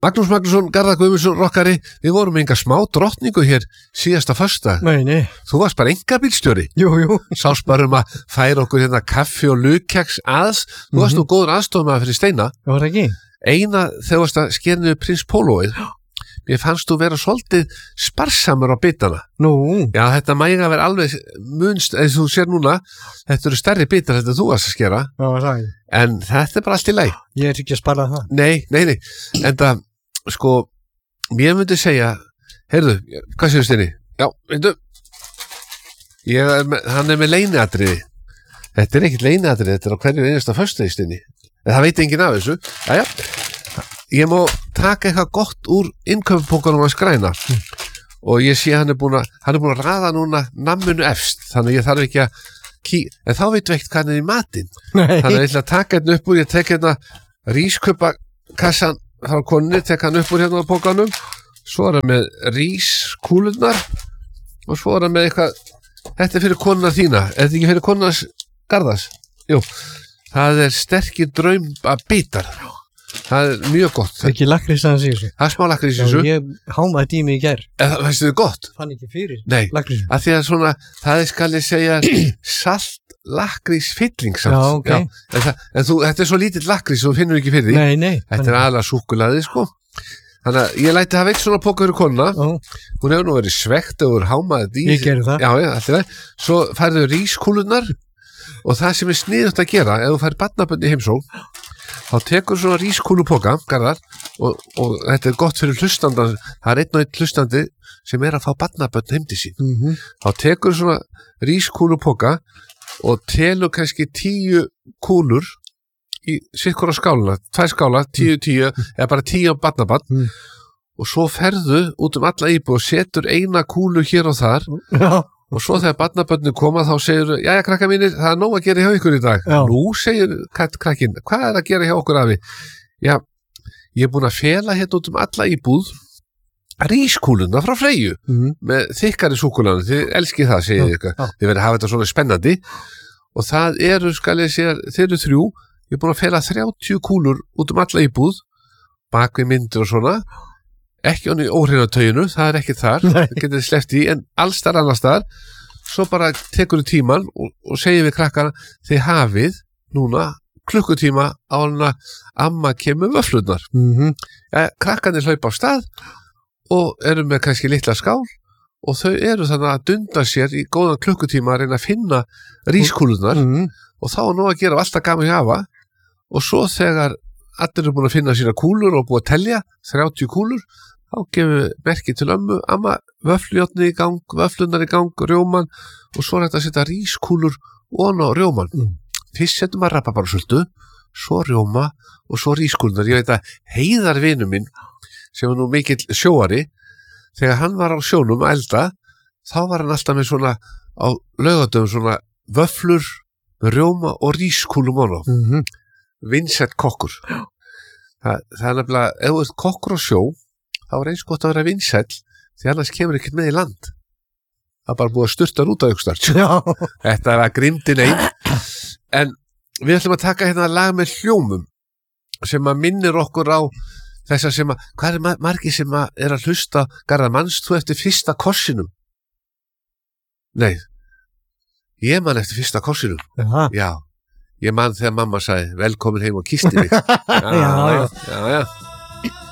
Magnús Magnússon, Garðar Guðmundsson, rokkari, við vorum enga smá drottningu hér síðasta föstudag. Nei. Þú varst bara einkabílstjóri. Jú. Sást bara að færa okkur hérna kaffi og lugkeks aðs. Þú varst nú góður aðstofmaður fyrir Steina. Það var ekki. Eina þegar varst að skera niður Prins Pólóið. Mér fannst þú vera svolítið sparsamur á bitana. Nú. Já, þetta mæga vera alveg munst, eins og þú sér núna, þetta eru stærri bitar þetta þú varst að skera. Já, það. En þetta bara allt í lagi. Ég ekki að spara það. Nei. En það, sko, mér myndi segja, heyrðu, hvað séu Steini? Já, veitu, hann með leyniatriði. Þetta ekkert leyniatriði, þetta á hverju einasta föstudegi Steini. En það veit enginn af þessu. Jæja. Ég má taka eitthvað gott úr innkaupapókanum að skræna og ég sé hann er búin að raða núna namminu efst, þannig ég þarf ekki að en þá veit veikt hvað hann er í matinn. Þannig ég ætla að taka hérna upp úr, ég tek hérna rískuppakassan frá konunni, tek hann upp úr hérna á pókanum, svo er hann með rískúlurnar og svo er hann með eitthvað, þetta er fyrir konuna þína, er þetta ekki fyrir konunas Garðars? Jú, það er sterkir draum að bitar. Það er mjög gott. Ekki lakrís aðeins í þessu. Það er smá lakrís í þessu. Já, ég hámaði tími í gær. Það veistu þið gott? Fann ekki fyrir. Nei, lakrísum. Af því að svona, það er skal ég segja salt lakrís fylling samt. Já, ok. Já, en þetta er svo lítill lakrís og þú finnur ekki fyrir því. Nei. Þetta er aðalega súkkulaði, sko. Þannig að ég læti hafa eitt svona póka fyrir konuna. Hún hefur nú verið svekkt og verið hámaðið í. Ég gerði það. Já, alltaf. Svo færðu rískúlurnar og það sem er sniðugt að gera, ef þú fær barnabörn í heimsókn, þá tekur svona rískúlupoka, Garðar, og þetta er gott fyrir hlustandan, það er einn og einn hlustandi sem er að fá barnabörn heim til sín. Þá tekur svona rískúlupoka og telur kannski 10 kúlur í sirkora skáluna, 2 skála, 10, eða bara 10 barnabarn, og svo ferðu út alla íbúð og setur eina kúlu hér og þar, og svo þegar barnabörnir koma þá segir, jæja krakka mínir, það er nóg að gera hjá ykkur í dag. Já. Nú segir krakkin, hvað er að gera hjá okkur afi? Já, ég er búin að fela hérna út alla íbúð rískúluna frá Freyju með þykkari súkkulaði, þið elskið það, segir ég ykkur. Þið verður að hafa þetta svona spennandi og það eru, skal ég segja, þeir eru 3, ég er búin að fela 30 kúlur út alla íbúð, bak við myndir og svona, ekki onni óhreinatöginu, það er ekki þar, það getur sleppt í, en alls þar annars þar, svo bara tekur þið tíman og segir við krakkana, þið hafið núna klukkutíma á hana amma kemur vöflurnar. Krakkanir hlaupa á stað og eru með kannski litla skál og þau eru þannig að dunda sér í góðan klukkutíma að reyna að finna rískúlurnar og þá er nú að gera alltaf gaman hjá hafa og svo þegar allir eru búin að finna sína kúlur og búin að telja 30 kúlur, þá gefur merki til ömmu, amma, vöflujárnið í gang, vöflunar í gang, rjóman og svo er þetta að setja rískúlur og á rjóman. Fyrst setjum að rabarbarsultu, svo rjóma og svo rískúlunar. Ég veit að Heiðar vinur minn, sem var nú mikill sjóari, þegar hann var á sjónum að elda, þá var hann alltaf með svona á laugardöfum svona vöflur með rjóma og rískúlum á hana. Vinsæll kokkur. Það er nefnilega, ef þú ert kokkur á sjó, þá er eins gott að vera vinsæll því annars kemur ekkert með í land. Það er bara búið að sturta út á ykkur. Þetta var grimdin einn. En við ætlum að taka hérna lag með hljómum sem að minnir okkur á þessa sem að, hvað er margir sem að er að hlusta, Garðar, manst þú eftir fyrsta kossinum? Nei, ég man eftir fyrsta kossinum. Já, ég man þegar mamma sagði velkomin heim og kyssti mig. Já.